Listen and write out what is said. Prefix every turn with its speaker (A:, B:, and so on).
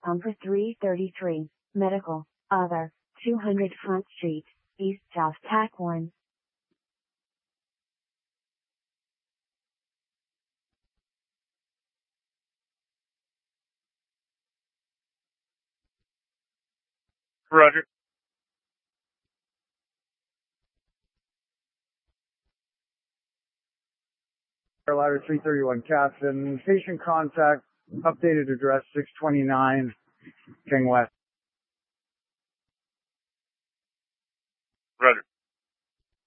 A: Pumper 333, Medical, Other, 200 Front Street, East South TAC 1.
B: Roger.
C: Ladder 331 Captain, patient contact, updated address 629 King West.
B: Roger.